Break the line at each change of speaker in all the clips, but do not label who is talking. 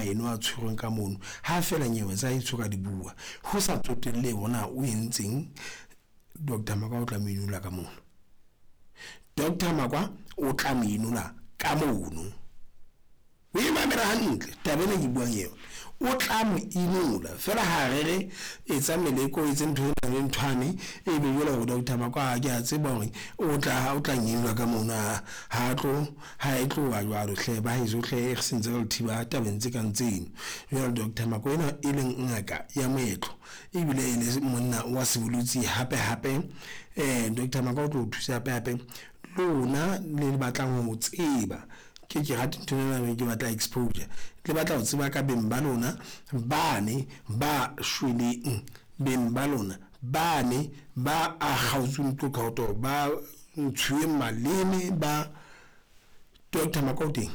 eno a tshwereng ka mono ha fela nyewe tsa itsoka di bua ho sa tsotelle bona o entseng Dr. Makwa o tla minula ka mono Dr. Makwa o tla minula ka mono o imamela hantle tabele ke bua yeo o tla mo inula fela ha rere etsa meleko etsa ntho le nthwane e be jela go Dr. Makwa a ke a tseba hore o tla nyinwa ka mona ha e tlo wa jwalo hle ba hizo hle e sentse ka thiba tabentse ka ntseng jela Dr. Makwa ena e leng ngaka ya moetlo e bile e le monna wa sebolutsi hape Dr. Makwa o tlo thusa hape lona le batlang ho tseba ke rata ntona ke batla exposure le batla ho tseba ka beng ba lona bane ba shweleng beng ba lona bane ba a gautsun to khoto ba ntshwe maleme ba Dr. Makwa teng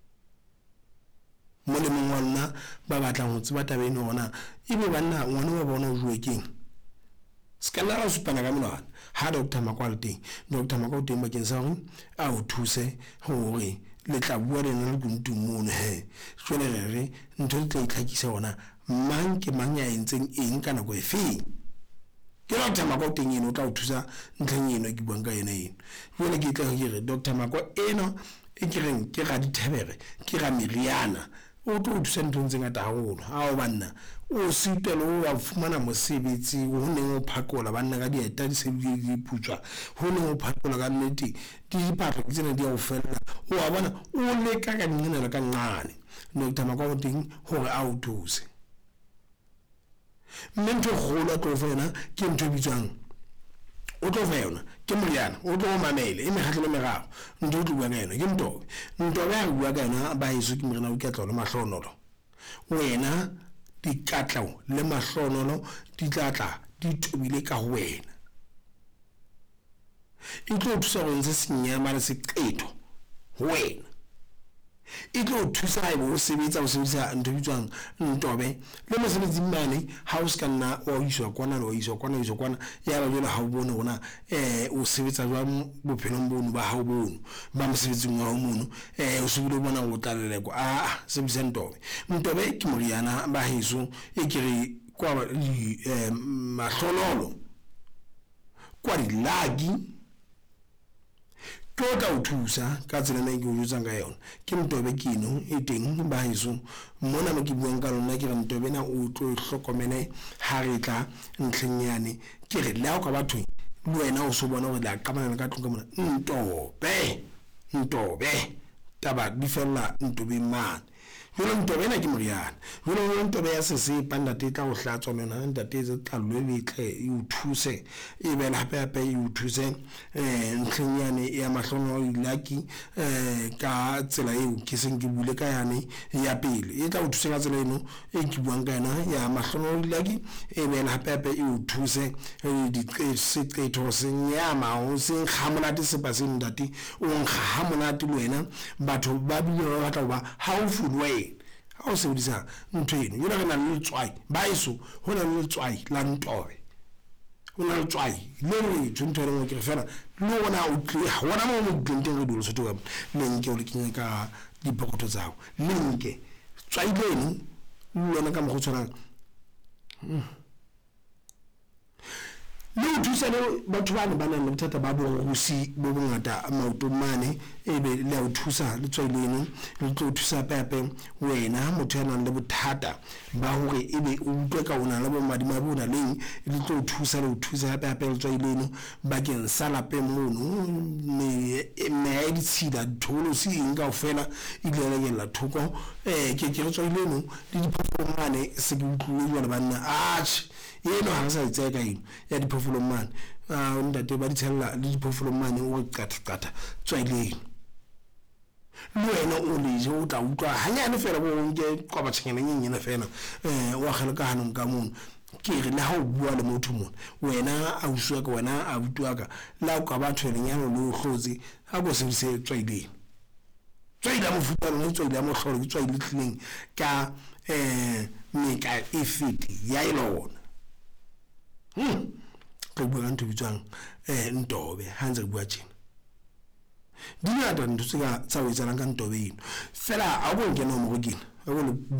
mo le mongwana ba batla ho tseba tabeng hona ibe banna ngwana wa bona o jwe keng skandala supana ka mona ha Dr. Makwa teng Dr. Makwa teng ba ke sa a o thuse hore le tla bua le nna le kuntumono he jwale re ntho tla itlhakisa ona mang ke mang ya entseng eng kana go efe ke Dr. Makwa teng eno tla o thusa ntleng eno ke buang ka ena eno jwale ke tla re Dr. Makwa eno e ke reng ke ga dithebere ke ga meriana o tlo thusa ntho tse ngata haholo ha o banna o sitelo wa fumana mosebetsi ho neng o phakola banna ka dieta di sebedi di putswa ho neng o phakola ka nnete di patla tsena di a o fella o a bona o le ka nngena ka ngane Dr. Makwa o teng hore a o thuse mme ntho kgolo tlo fena ke ntho bitswang o tlo fena ke moriana o tlo mamele e mehatlele meraro ntho o tlo bua ka yena ke ntobe a bua ka yena ba hiso ke morena o ketlo le mahlonolo wena di katlao le mahlonolo di tlatla di tobile ka ho wena e tlo thusa go ntse senyama le seqeto ho wena e tlo thusa e bo sebetsa ntho bitswang ntobe le mosebetsi mane ha o ska nna o iswa kwana ya ba jela ha o bone gona o sebetsa jwa bophelong bono ba ha o bono ba mosebetsing wa ho mono o sebile bona go tlaleleko sebisa ntobe ke moriana ba heso e kere kwa mahlololo kwa dilagi tota o thusa ka tsela nna ke o jutsa ka yona ke ntobe keno e teng ba heso mona mo ke buang ka lona ke re ntobe na o tlo hlokomele ha re tla ntlhenyane ke re la ka batho le wena o so bona gore la qabana ka tlhoka mona ntobe taba di fella ntobe man jolo ntobe na ke moriana jolo ntobe ya se panda teta o hlatsa lona ntate tse tla lwebetle e o thuse e be la hape e o thuse ntlhenyane ya mahlono ilaki ka tsela eo ke seng ke bule ka yane ya pele e tla o thusa ka tsela eno e ke buang ka yona ya mahlono ilaki e be la hape e o thuse di seqetho senyama o se khamonate se ba se ndati o nkga monate le wena batho ba bile ba batla ba haufu le wena ha o sebedisa ntho eno yona re na le tswai ba iso ho na le tswai la ntobe ho na le tswai le re ntho re ke fela le wona o tle wona mo mo dinteng re dilo setho le nke o le kinye ka dipokoto tsago le nke tswai leno lona ka mo go tswana le o thusa le batho ba ne le bothata ba bo go si bo bongata maoto mane e be le o thusa le tswa leno le tlo thusa pepe wena motho ya nang le bothata ba hore e be o utlwe ka ona le bo madima bona leng le tlo thusa le o thusa pepe le tswa leno ba ke sala pe mono me e ditshida tholo si inga ofela ile le la thoko ke tswa leno le diphoofolo mane se ke utlwe jwa bana eno ha sa itseka eno ya diphoofolo mane ntate ba di tshella le diphoofolo mane o qata tswa leno le wena o le o tla utlwa hanyane fela bo nke kwa batshengene nyenyena fela wa gale ka hanong ka mono ke re la ha o bua le motho mona wena a uswa ka wena a butwa ka la ka batho lenyano le o hlotse ha go se tswa leno tswa mo futana tswa ile mo hlolo tswa ile tlileng ka meka efiti ya ilona ke bua ntho bitswang ntobe hanze bua tjena di ngata ntho tsa o etsalang ka ntobe eno fela a go nkena mo go kena a go